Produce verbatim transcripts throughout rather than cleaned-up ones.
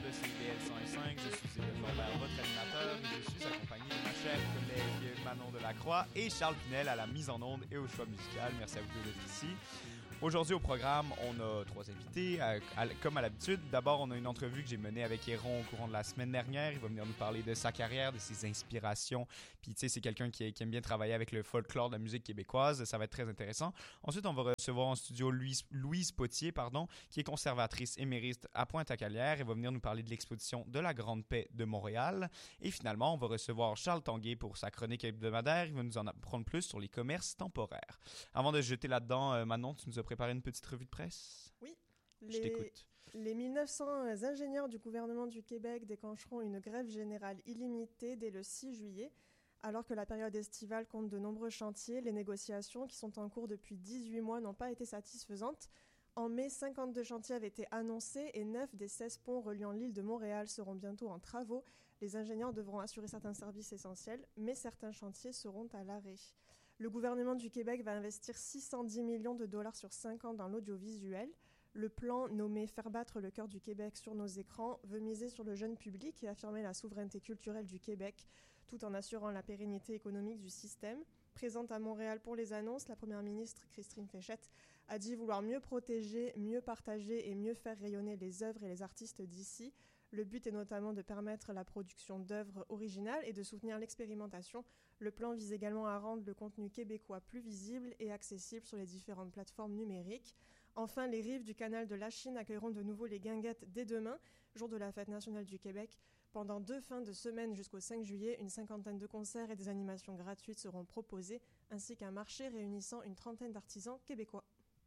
de C I B L cent un virgule cinq. Je suis Émile Lambert, votre animateur, et je suis accompagné de ma chère collègue Manon Delacroix et Charles Pinel à la mise en onde et au choix musical. Merci à vous deux d'être ici. Aujourd'hui au programme, on a trois invités, à, à, comme à l'habitude. D'abord, on a une entrevue que j'ai menée avec Héron au courant de la semaine dernière. Il va venir nous parler de sa carrière, de ses inspirations. Puis, tu sais, c'est quelqu'un qui, qui aime bien travailler avec le folklore de la musique québécoise. Ça va être très intéressant. Ensuite, on va recevoir en studio Louise, Louise Potier, pardon, qui est conservatrice émérite à Pointe-à-Calière. Elle va venir nous parler de l'exposition de la Grande Paix de Montréal. Et finalement, on va recevoir Charles Tanguay pour sa chronique hebdomadaire. Il va nous en apprendre plus sur les commerces temporaires. Avant de se jeter là-dedans, euh, Manon, tu nous as préparé une petite revue de presse? Oui. Je les, t'écoute. Les mille neuf cents ingénieurs du gouvernement du Québec déclencheront une grève générale illimitée dès le six juillet. Alors que la période estivale compte de nombreux chantiers, les négociations qui sont en cours depuis dix-huit mois n'ont pas été satisfaisantes. En mai, cinquante-deux chantiers avaient été annoncés et neuf des seize ponts reliant l'île de Montréal seront bientôt en travaux. Les ingénieurs devront assurer certains services essentiels, mais certains chantiers seront à l'arrêt. Le gouvernement du Québec va investir six cent dix millions de dollars sur cinq ans dans l'audiovisuel. Le plan, nommé « Faire battre le cœur du Québec sur nos écrans », veut miser sur le jeune public et affirmer la souveraineté culturelle du Québec, tout en assurant la pérennité économique du système. Présente à Montréal pour les annonces, la première ministre Christine Féchette a dit vouloir mieux protéger, mieux partager et mieux faire rayonner les œuvres et les artistes d'ici. Le but est notamment de permettre la production d'œuvres originales et de soutenir l'expérimentation. Le plan vise également à rendre le contenu québécois plus visible et accessible sur les différentes plateformes numériques. Enfin, les rives du canal de Lachine accueilleront de nouveau les guinguettes dès demain, jour de la Fête nationale du Québec. Pendant deux fins de semaine jusqu'au cinq juillet, une cinquantaine de concerts et des animations gratuites seront proposés, ainsi qu'un marché réunissant une trentaine d'artisans québécois.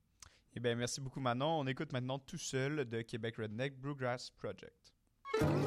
Eh bien, merci beaucoup Manon. On écoute maintenant Tout seul de Québec Redneck Bluegrass Project.